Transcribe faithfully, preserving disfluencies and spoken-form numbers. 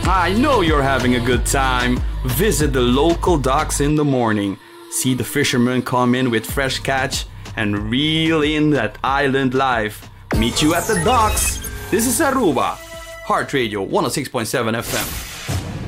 I know you're having a good time. Visit the local docks in the morning. See the fishermen come in with fresh catch and reel in that island life. Meet you at the docks. This is Aruba. Heart Radio one oh six point seven F M.